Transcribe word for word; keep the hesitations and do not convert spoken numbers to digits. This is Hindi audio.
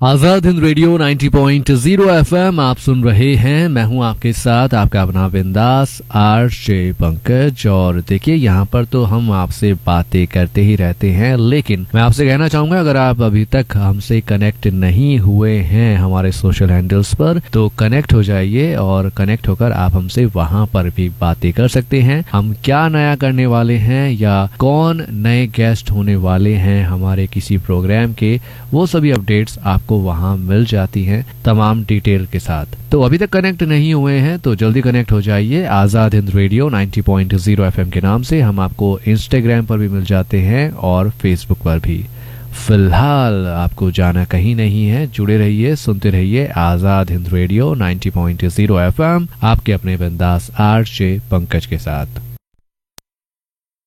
आजाद हिंद रेडियो नब्बे पॉइंट ज़ीरो एफएम आप सुन रहे हैं। मैं हूं आपके साथ आपका अपना बिंदास आरजे पंकज। और देखिए यहाँ पर तो हम आपसे बातें करते ही रहते हैं, लेकिन मैं आपसे कहना चाहूंगा अगर आप अभी तक हमसे कनेक्ट नहीं हुए हैं हमारे सोशल हैंडल्स पर तो कनेक्ट हो जाइए और कनेक्ट होकर आप हमसे वहां पर भी बातें कर सकते हैं। हम क्या नया करने वाले हैं या कौन नए गेस्ट होने वाले हैं हमारे किसी प्रोग्राम के, वो सभी अपडेट्स आपको वहां मिल जाती हैं तमाम डिटेल के साथ। तो अभी तक कनेक्ट नहीं हुए हैं तो जल्दी कनेक्ट हो जाइए आजाद हिंद रेडियो नब्बे पॉइंट ज़ीरो एफएम के नाम से। हम आपको इंस्टाग्राम पर भी मिल जाते हैं और फेसबुक पर भी। फिलहाल आपको जाना कहीं नहीं है, जुड़े रहिए, सुनते रहिए आजाद हिंद रेडियो नब्बे पॉइंट ज़ीरो एफएम आपके अपने बिंदास आरजे पंकज के साथ।